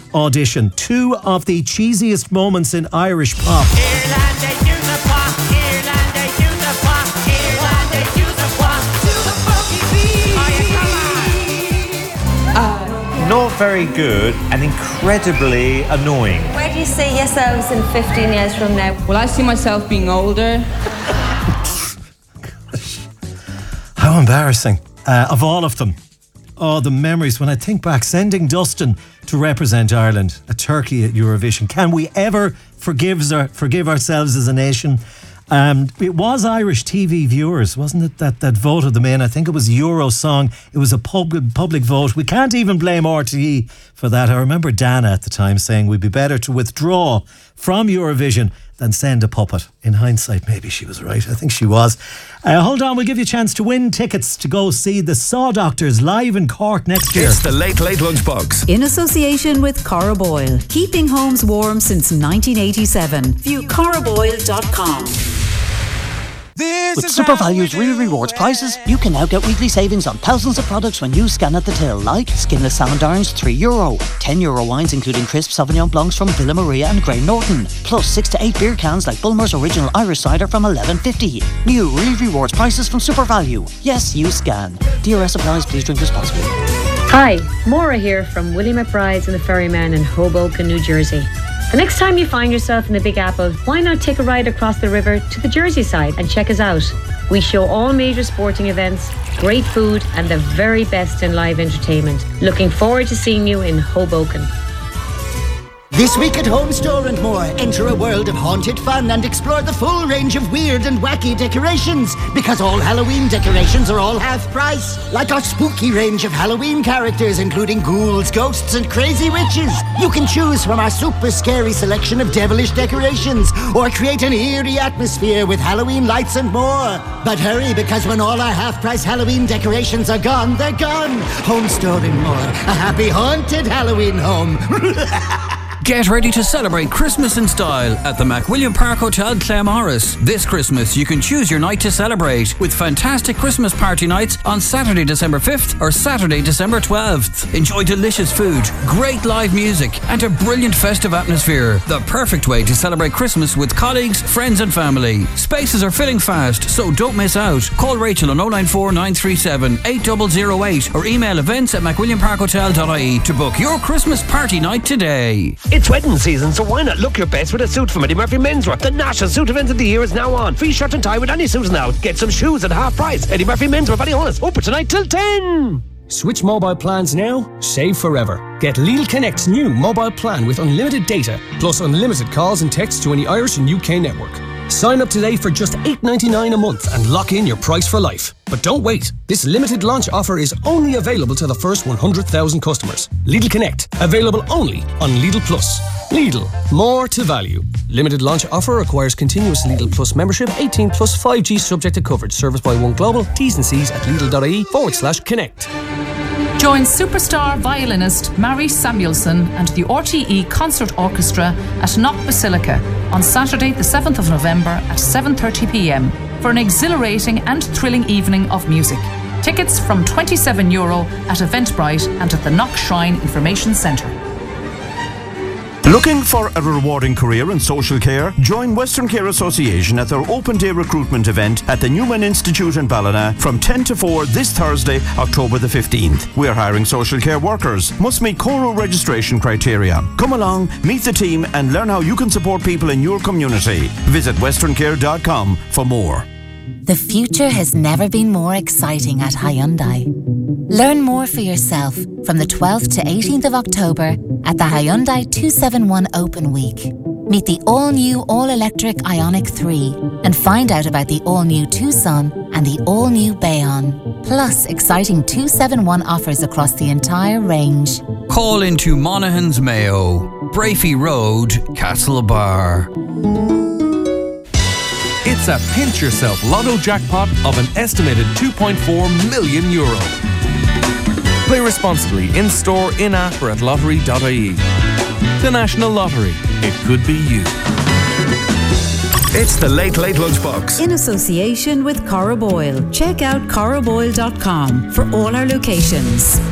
audition. Two of the cheesiest moments in Irish pop. Ireland, they do the pop. Ireland, they do the pop. Ireland, they do the pop. To the funky beat. Not very good and incredibly annoying. Where do you see yourselves in 15 years from now? Well, I see myself being older. How embarrassing. Of all of them. Oh, the memories when I think back. Sending Dustin to represent Ireland, a turkey at Eurovision. Can we ever forgive ourselves as a nation? It was Irish TV viewers, wasn't it, that voted them in? I think it was Eurosong. It was a public vote. We can't even blame RTE for that. I remember Dana at the time saying we'd be better to withdraw from Eurovision than send a puppet. In hindsight, maybe she was right. I think she was. Hold on, we'll give you a chance to win tickets to go see the Saw Doctors live in Cork next year. It's the Late Late Lunchbox. In association with Corroboil. Keeping homes warm since 1987. View corroboil.com. With SuperValue's Real Rewards prices, you can now get weekly savings on thousands of products when you scan at the till, like skinless salmon darns €3, €10 wines including crisp Sauvignon Blancs from Villa Maria and Grey Norton, plus 6 to 8 beer cans like Bulmer's Original Irish Cider from $11.50. New Real Rewards prices from SuperValue. Yes, you scan. DRS applies. Please drink responsibly. Hi, Maura here from Willie McBride's and the Ferryman in Hoboken, New Jersey. The next time you find yourself in the Big Apple, why not take a ride across the river to the Jersey side and check us out? We show all major sporting events, great food and the very best in live entertainment. Looking forward to seeing you in Hoboken. This week at Home Store and More, enter a world of haunted fun and explore the full range of weird and wacky decorations, because all Halloween decorations are all half price. Like our spooky range of Halloween characters, including ghouls, ghosts and crazy witches. You can choose from our super scary selection of devilish decorations, or create an eerie atmosphere with Halloween lights and more. But hurry, because when all our half-price Halloween decorations are gone, they're gone. Home Store and More, a happy haunted Halloween home. Get ready to celebrate Christmas in style at the McWilliam Park Hotel, Claremorris. This Christmas, you can choose your night to celebrate with fantastic Christmas party nights on Saturday, December 5th or Saturday, December 12th. Enjoy delicious food, great live music and a brilliant festive atmosphere. The perfect way to celebrate Christmas with colleagues, friends and family. Spaces are filling fast, so don't miss out. Call Rachel on 094 937 8008 or email events@macwilliamparkhotel.ie to book your Christmas party night today. It's wedding season, so why not look your best with a suit from Eddie Murphy Menswear? The national suit event of the year is now on. Free shirt and tie with any suit now. Get some shoes at half price. Eddie Murphy Menswear, Ballyhonus, open tonight till 10. Switch mobile plans now, save forever. Get Lidl Connect's new mobile plan with unlimited data, plus unlimited calls and texts to any Irish and UK network. Sign up today for just $8.99 a month and lock in your price for life. But don't wait. This limited launch offer is only available to the first 100,000 customers. Lidl Connect, available only on Lidl Plus. Lidl, more to value. Limited launch offer requires continuous Lidl Plus membership, 18 plus 5G subject to coverage. Service by One Global. T's and C's at Lidl.ie/connect. Join superstar violinist Mary Samuelson and the RTE Concert Orchestra at Knock Basilica on Saturday the 7th of November at 7:30pm for an exhilarating and thrilling evening of music. Tickets from €27 at Eventbrite and at the Knock Shrine Information Centre. Looking for a rewarding career in social care? Join Western Care Association at their open day recruitment event at the Newman Institute in Ballina from 10 to 4 this Thursday, October the 15th. We're hiring social care workers. Must meet CORO registration criteria. Come along, meet the team and learn how you can support people in your community. Visit westerncare.com for more. The future has never been more exciting at Hyundai. Learn more for yourself from the 12th to 18th of October at the Hyundai 271 Open Week. Meet the all-new all-electric Ioniq 3 and find out about the all-new Tucson and the all-new Bayon. Plus exciting 271 offers across the entire range. Call into Monaghan's Mayo, Brafey Road, Castlebar. It's a pinch yourself lotto jackpot of an estimated €2.4 million. Play responsibly in-store, in-app or at lottery.ie. The National Lottery. It could be you. It's the Late Late Lunchbox. In association with Corroboil. Check out corroboil.com for all our locations.